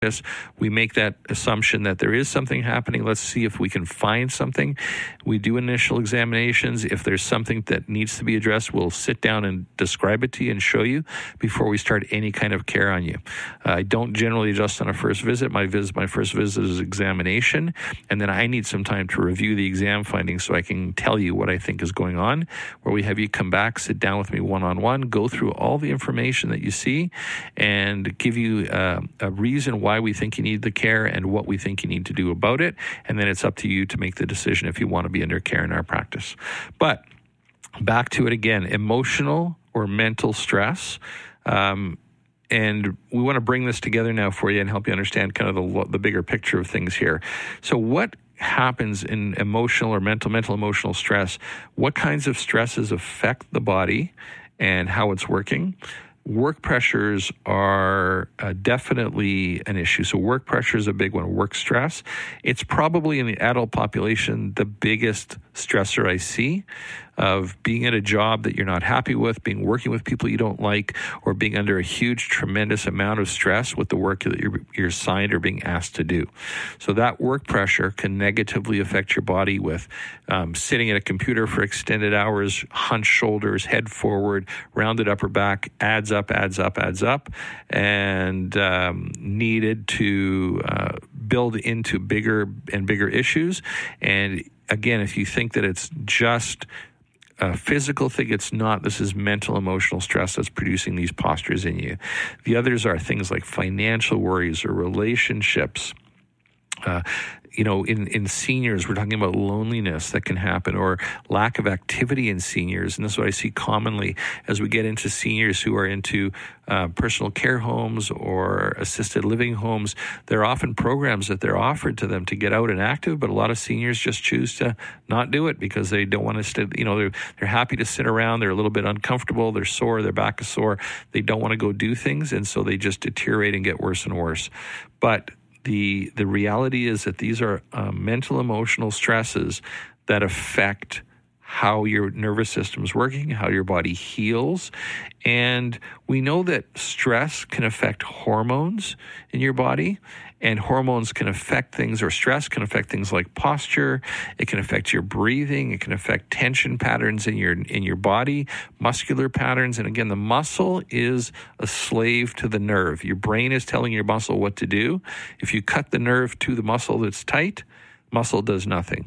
We make that assumption that there is something happening. Let's see if we can find something. We do initial examinations. If there's something that needs to be addressed, we'll sit down and describe it to you and show you before we start any kind of care on you. I don't generally adjust on a first visit. My first visit is examination, and then I need some time to review the exam findings so I can tell you what I think is going on, where we have you come back, sit down with me one-on-one, go through all the information that you see, and give you a reason why we think you need the care and what we think you need to do about it. And then it's up to you to make the decision if you want to be under care in our practice. But back to it again, emotional or mental stress. And we want to bring this together now for you and help you understand kind of the bigger picture of things here. So what happens in emotional or mental emotional stress? What kinds of stresses affect the body and how it's working? Work pressures are definitely an issue. So work pressure is a big one. Work stress. It's probably in the adult population the biggest stressor I see, of being at a job that you're not happy with, working with people you don't like, or being under a huge, tremendous amount of stress with the work that you're assigned or being asked to do. So that work pressure can negatively affect your body with sitting at a computer for extended hours, hunched shoulders, head forward, rounded upper back, adds up, and needed to build into bigger and bigger issues. And again, if you think that it's just a physical thing, it's not. This is mental, emotional stress that's producing these postures in you. The others are things like financial worries or relationships. In seniors, we're talking about loneliness that can happen, or lack of activity in seniors. And this is what I see commonly as we get into seniors who are into personal care homes or assisted living homes. There are often programs that they're offered to them to get out and active, but a lot of seniors just choose to not do it because they don't want to stay. They're happy to sit around. They're a little bit uncomfortable. They're sore. Their back is sore. They don't want to go do things, and so they just deteriorate and get worse and worse. But the reality is that these are mental, emotional stresses that affect how your nervous system is working, how your body heals. And we know that stress can affect hormones in your body, and hormones can affect things, or stress can affect things like posture. It can affect your breathing. It can affect tension patterns in your body, muscular patterns. And again, the muscle is a slave to the nerve. Your brain is telling your muscle what to do. If you cut the nerve to the muscle that's tight, muscle does nothing.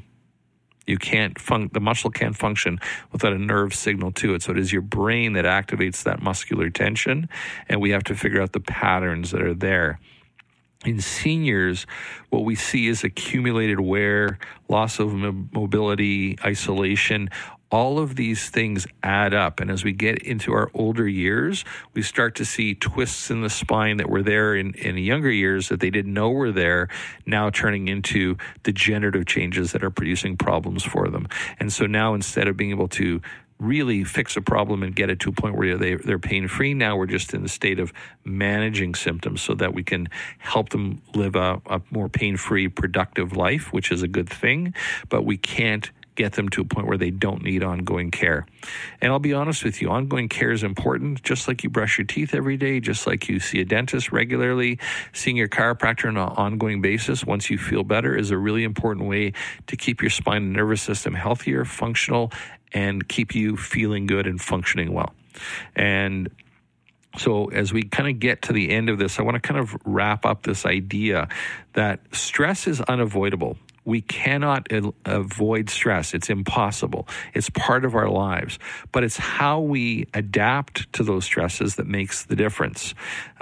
The muscle can't function without a nerve signal to it. So it is your brain that activates that muscular tension, and we have to figure out the patterns that are there. In seniors, what we see is accumulated wear, loss of mobility, isolation. All of these things add up. And as we get into our older years, we start to see twists in the spine that were there in younger years that they didn't know were there, now turning into degenerative changes that are producing problems for them. And so now, instead of being able to really fix a problem and get it to a point where they're pain-free, now we're just in the state of managing symptoms so that we can help them live a more pain-free, productive life, which is a good thing, but we can't get them to a point where they don't need ongoing care. And I'll be honest with you, ongoing care is important. Just like you brush your teeth every day, just like you see a dentist regularly, seeing your chiropractor on an ongoing basis once you feel better is a really important way to keep your spine and nervous system healthier, functional, and keep you feeling good and functioning well. And so as we kind of get to the end of this, I want to kind of wrap up this idea that stress is unavoidable. We cannot avoid stress. It's impossible. It's part of our lives. But it's how we adapt to those stresses that makes the difference.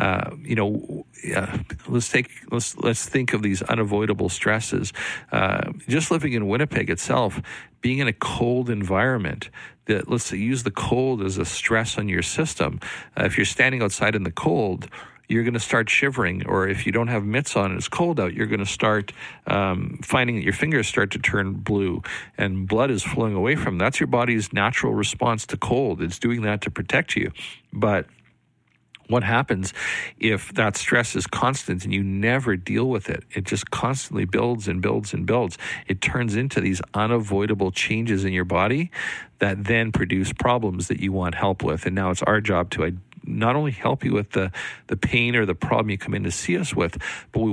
Let's think of these unavoidable stresses. Just living in Winnipeg itself, being in a cold environment, let's say, use the cold as a stress on your system. If you're standing outside in the cold, you're going to start shivering, or if you don't have mitts on and it's cold out, you're going to start finding that your fingers start to turn blue and blood is flowing away from them. That's your body's natural response to cold. It's doing that to protect you. But what happens if that stress is constant and you never deal with it? It just constantly builds and builds and builds. It turns into these unavoidable changes in your body that then produce problems that you want help with. And now it's our job to not only help you with the pain or the problem you come in to see us with, but we